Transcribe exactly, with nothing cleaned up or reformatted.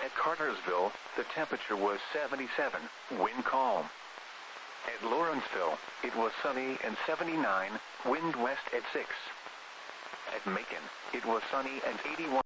At Cartersville, the temperature was seventy-seven, wind calm. At Lawrenceville, it was sunny and seventy-nine, wind west at six. At Macon, it was sunny and eighty-one.